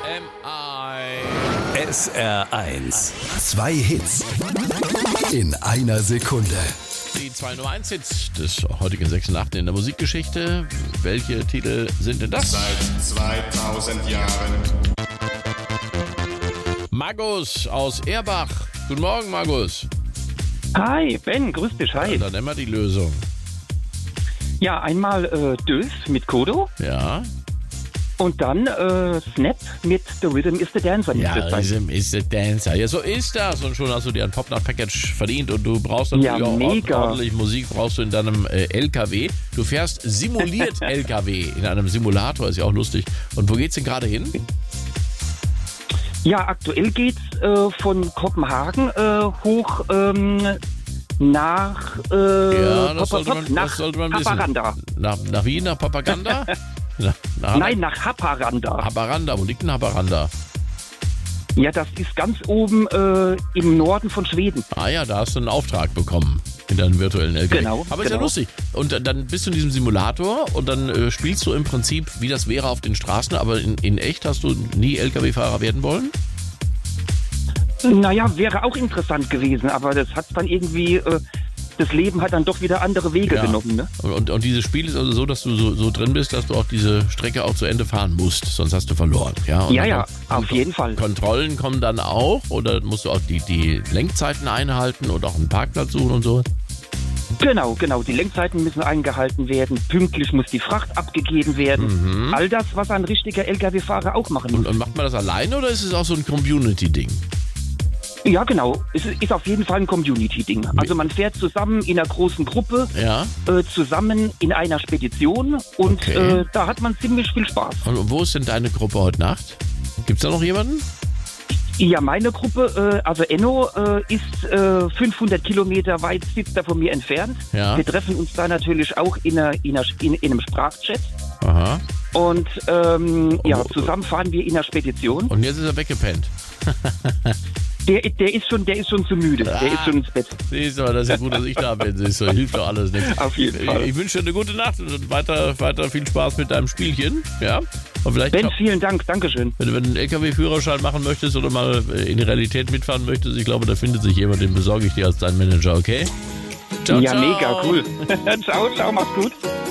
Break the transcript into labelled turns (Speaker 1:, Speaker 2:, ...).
Speaker 1: SR1. 2 Hits in einer Sekunde.
Speaker 2: Die 2 Nummer 1 Hits des heutigen 6. und 8. in der Musikgeschichte. Welche Titel sind denn das?
Speaker 3: Seit 2000 Jahren.
Speaker 2: Markus aus Erbach. Guten Morgen, Markus.
Speaker 4: Hi, Ben, grüß dich, hi.
Speaker 2: Dann nehmen wir die Lösung.
Speaker 4: Ja, einmal Dös mit Kodo
Speaker 2: Ja.
Speaker 4: und dann Snap mit The Rhythm is the Dancer.
Speaker 2: Ja, Rhythm is the Dancer. Ja, so ist das. Und schon hast du dir ein Pop-Nach-Package verdient. Und du brauchst natürlich
Speaker 4: Ja,
Speaker 2: auch
Speaker 4: mega.
Speaker 2: ordentlich Musik brauchst du in deinem LKW. Du fährst simuliert LKW in einem Simulator. Ist ja auch lustig. Und wo geht's denn gerade hin?
Speaker 4: Ja, aktuell geht's von Kopenhagen hoch nach
Speaker 2: Das sollte man wissen.
Speaker 4: Haparanda.
Speaker 2: Nach Wien, nach Papaganda?
Speaker 4: Nein, nach Haparanda.
Speaker 2: Haparanda. Wo liegt denn Haparanda?
Speaker 4: Ja, das ist ganz oben im Norden von Schweden.
Speaker 2: Ah ja, da hast du einen Auftrag bekommen in deinem virtuellen LKW.
Speaker 4: Genau,
Speaker 2: Aber ist ja
Speaker 4: genau.
Speaker 2: lustig. Und dann bist du in diesem Simulator und dann spielst du im Prinzip, wie das wäre auf den Straßen, aber in echt hast du nie LKW-Fahrer werden wollen?
Speaker 4: Naja, wäre auch interessant gewesen, aber das hat dann irgendwie, das Leben hat dann doch wieder andere Wege genommen. Ne?
Speaker 2: Und dieses Spiel ist also so, dass du so drin bist, dass du auch diese Strecke auch zu Ende fahren musst, sonst hast du verloren. Ja, und
Speaker 4: Ja,
Speaker 2: dann
Speaker 4: auf jeden Fall.
Speaker 2: Kontrollen kommen dann auch oder musst du auch die Lenkzeiten einhalten und auch einen Parkplatz suchen und so?
Speaker 4: Genau. Die Lenkzeiten müssen eingehalten werden. Pünktlich muss die Fracht abgegeben werden. All das, was ein richtiger LKW-Fahrer auch machen muss.
Speaker 2: Und macht man das alleine oder ist es auch so ein Community-Ding?
Speaker 4: Ja, genau. Es ist auf jeden Fall ein Community-Ding. Also man fährt zusammen in einer großen Gruppe,
Speaker 2: Ja.
Speaker 4: zusammen in einer Spedition und
Speaker 2: Okay.
Speaker 4: da hat man ziemlich viel Spaß.
Speaker 2: Und wo ist denn deine Gruppe heute Nacht? Gibt's da noch jemanden?
Speaker 4: Ja, meine Gruppe, also Enno, ist 500 Kilometer weit, sitzt da von mir entfernt.
Speaker 2: Ja.
Speaker 4: Wir treffen uns da natürlich auch in einem Sprachchat.
Speaker 2: Aha.
Speaker 4: Und zusammen fahren wir in der Spedition.
Speaker 2: Und jetzt ist er weggepennt.
Speaker 4: Der ist schon zu müde. Der ist schon ins Bett.
Speaker 2: Siehst du mal, das ist ja gut, dass ich da bin. Siehst du, hilft doch alles nichts.
Speaker 4: Auf jeden Fall.
Speaker 2: Ich wünsche dir eine gute Nacht und weiter viel Spaß mit deinem Spielchen. Ja. Und vielleicht,
Speaker 4: Ben, vielen Dank. Dankeschön.
Speaker 2: wenn du einen LKW-Führerschein machen möchtest oder mal in die Realität mitfahren möchtest, ich glaube, da findet sich jemand, den besorge ich dir als dein Manager, okay? Ciao,
Speaker 4: Ja,
Speaker 2: ciao.
Speaker 4: mega cool. Ciao, mach's gut.